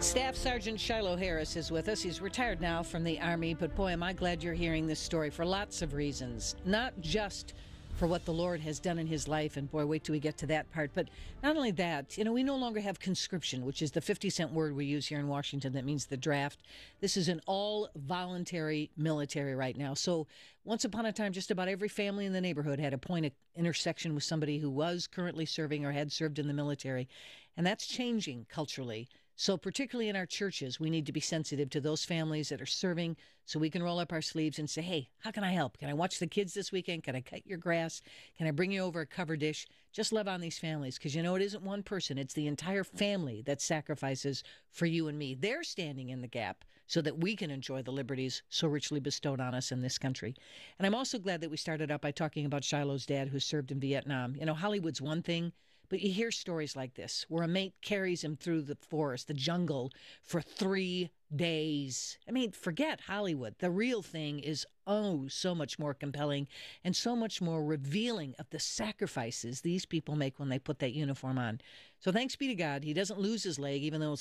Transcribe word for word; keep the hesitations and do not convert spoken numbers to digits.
Staff Sergeant Shiloh Harris is with us. He's retired now from the Army, but boy, am I glad you're hearing this story for lots of reasons. Not just for what the Lord has done in his life, and boy, wait till we get to that part, but not only that, you know, we no longer have conscription, which is the fifty cent word we use here in Washington that means the draft. This is an all-voluntary military right now. So once upon a time, just about every family in the neighborhood had a point of intersection with somebody who was currently serving or had served in the military, and that's changing culturally. So particularly in our churches, we need to be sensitive to those families that are serving so we can roll up our sleeves and say, hey, how can I help? Can I watch the kids this weekend? Can I cut your grass? Can I bring you over a cover dish? Just love on these families because, you know, it isn't one person. It's the entire family that sacrifices for you and me. They're standing in the gap so that we can enjoy the liberties so richly bestowed on us in this country. And I'm also glad that we started out by talking about Shiloh's dad who served in Vietnam. You know, Hollywood's one thing, but you hear stories like this where a mate carries him through the forest, the jungle, for three days. I mean, forget Hollywood. The real thing is, oh, so much more compelling and so much more revealing of the sacrifices these people make when they put that uniform on. So thanks be to God, he doesn't lose his leg, even though